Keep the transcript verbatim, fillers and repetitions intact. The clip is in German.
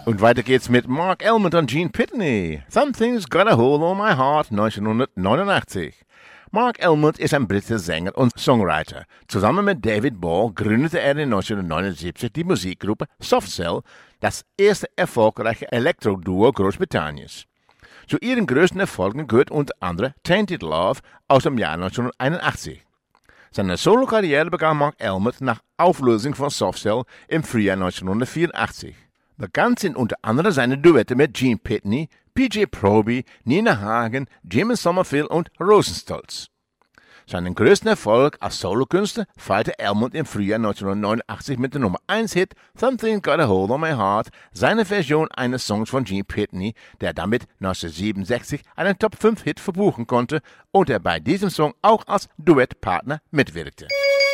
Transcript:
Und weiter geht's mit Mark Elmond und Gene Pitney. Something's Got a Hold on My Heart, neunzehnhundertneunundachtzig. Mark Elmond ist ein britischer Sänger und Songwriter. Zusammen mit David Ball gründete er in neunzehnhundertneunundsiebzig die Musikgruppe Soft Cell, das erste erfolgreiche Elektro-Duo Großbritanniens. Zu ihren größten Erfolgen gehört unter anderem Tainted Love aus dem Jahr neunzehnhunderteinundachtzig. Seine Solo-Karriere begann Mark Elmond nach Auflösung von Soft Cell im Frühjahr neunzehnhundertvierundachtzig. Bekannt sind unter anderem seine Duette mit Gene Pitney, P J Proby, Nina Hagen, Jimmy Somerville und Rosenstolz. Seinen größten Erfolg als Solokünstler feierte Elmond im Frühjahr neunzehnhundertneunundachtzig mit dem Nummer eins Hit Something Got a Hold on My Heart, seine Version eines Songs von Gene Pitney, der damit neunzehnhundertsiebenundsechzig einen Top fünf Hit verbuchen konnte und der bei diesem Song auch als Duettpartner mitwirkte.